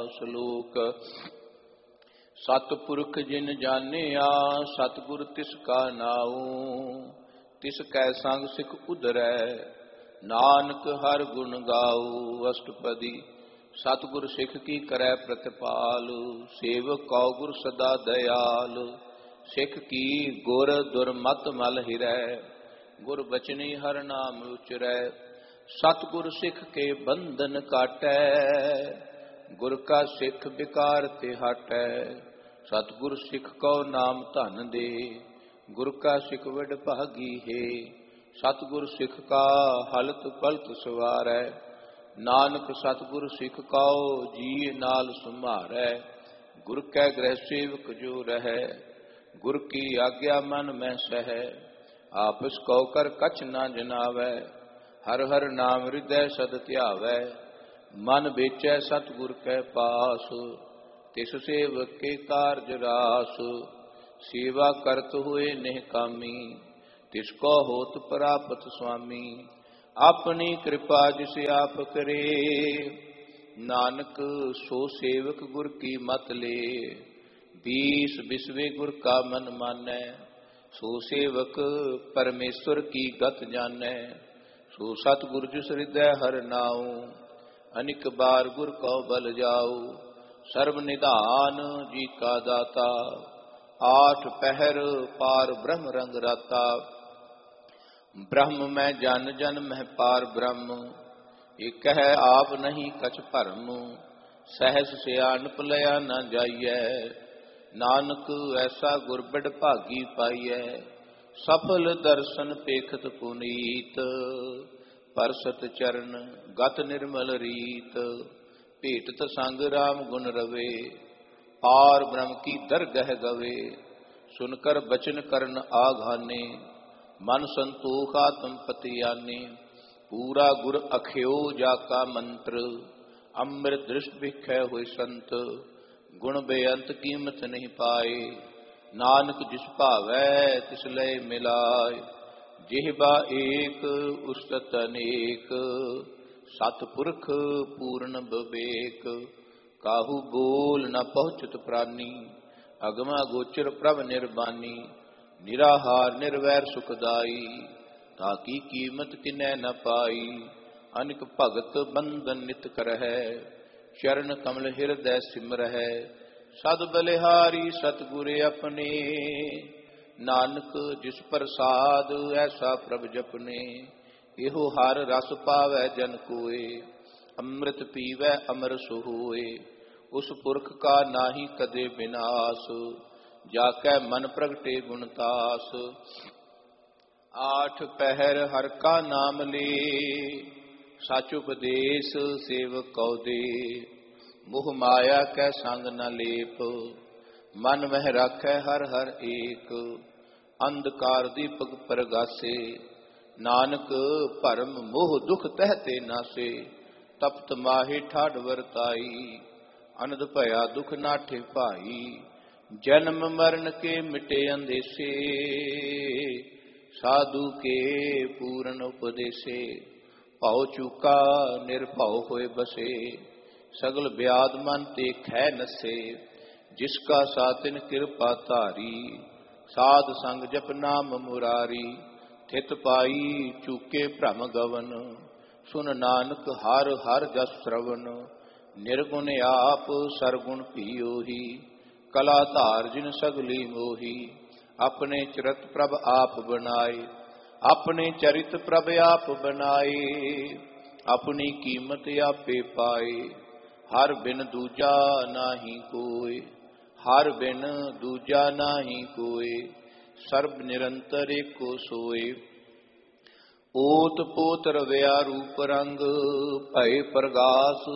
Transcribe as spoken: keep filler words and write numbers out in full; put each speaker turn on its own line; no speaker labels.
ਸ਼ਲੋਕ। सतपुरख जिन जानिया सतगुर तिसका नाऊ, तिस कै संग सिख उधरै नानक हर गुण गाऊ। अष्टपदी। सतगुर सिख की करै प्रतिपाल, सेवक कौ गुर सदा दयाल। सिख की गुर दुर्मत मल हिरै, गुर बचनी हर नाम उचरै। सतगुर सिख के बंधन काटै, गुर का सिख विकार ते हटै। सतगुर सिख को नाम धन दे, गुर का सिख वड भागी है। सतगुर सिख का हलत पलत सवारै, नानक सतगुर सिख कौ जी नाल सुमारै। गुर कै ग्रह सेवक जो रहै, गुर की आज्ञा मन में सहै। आपस कौ कर कछ न जनावै, हर हर नाम हृदय सद ध्यावै। मन बेचै सतगुर कै पास, तिस सेवक के कारज रास। सेवा करत हुए निहकामी, तिसको होत प्राप्त स्वामी। अपनी कृपा जिसे आप करे, नानक सो सेवक गुर की मत ले। बीस बिसवे गुर का मन मानै, सो सेवक परमेश्वर की गत जानै। सो सतगुर जिस हृदय हर नाऊ, अनिक बार गुर को बल जाऊ। सर्व निधान जी का दाता, आठ पहर पार ब्रह्म रंग राता। ब्रह्म में जन जन में पार ब्रह्म, एक है आप नहीं कछ भरम। सहस सियाणप लया न जाइयै, नानक ऐसा गुरबड़ भागी पाइयै। सफल दर्शन पेखत पुनीत, परसत चरण गत निर्मल रीत। भेटत संग राम गुण रवे, पार ब्रह्म की दरगह गवे। सुनकर बचन करन आघाने, मन संतोख आत्म पति आने। पूरा गुर अख्यो जाका मंत्र, अमृत दृष्ट भिक्षय हुए संत। गुण बेअंत कीमत नहीं पाए, नानक जिस भावै तिस लय मिलाय। जिहबा एक उस्तत अनेक, सतपुरख पूर्ण विवेक। काहू बोल न पहुँचत प्राणी, अगमा गोचर प्रभ निर्बानी। निराहार निर्वैर सुखदाई, ताकी कीमत किनै न पाई। अनिक भगत बंधन नित करहै, चरण कमल हृदय सिमरहै। सद बलिहारी सतगुर अपने, नानक जिस प्रसाद ऐसा प्रभ जपने। एहो हर रस पावै जन कोय, अमृत पीवै अमर सोहोए। उस पुरख का नाहि कदे विनाश, जाकै मन प्रगटे गुणतास। आठ पहर हर का नाम ले, सच उपदेश सेवक कौ दे। मोह माया कै संग न लेप, मन मह राखै हर हर एक। अंधकार दीपक प्रगासे, नानक भरम मोह दुख तहते नासे। तपत माहे ठाड वरताई, अनद भया दुख नाठे भाई। जन्म मरण के मिटे अंदेसे, साधु के पूर्ण उपदेसे। भाव चूका निर्भव होए बसे, सगल ब्याद मन ते खै नसे। जिसका सातिन कृपा धारी, साध संग जप नाम मुरारी। थित पाई चूके भ्रम गवन, सुन नानक हर हर जस श्रवण। निर्गुण आप सरगुण पियोही, कला धार जिन सगली मोही। अपने चरित प्रभ आप बनाए, अपने चरित प्रभ आप बनाए। अपनी कीमत आपे पाए, हर बिन दूजा नाही कोय। हर बिन दूजा नाही कोय, सर्ब निरंतर एको सोए। ओत पोत रविया रूप रंग, भय प्रगास